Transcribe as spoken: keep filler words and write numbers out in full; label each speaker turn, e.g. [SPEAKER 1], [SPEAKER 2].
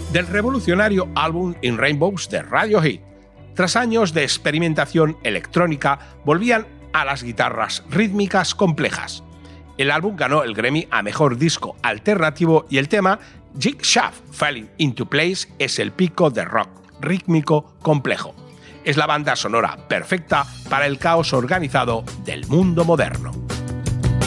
[SPEAKER 1] del revolucionario álbum In Rainbows de Radiohead. Tras años de experimentación electrónica, volvían a las guitarras rítmicas complejas. El álbum ganó el Grammy a Mejor Disco Alternativo y el tema Jigsaw Falling Into Place es el pico de rock rítmico complejo. Es la banda sonora perfecta para el caos organizado del mundo moderno.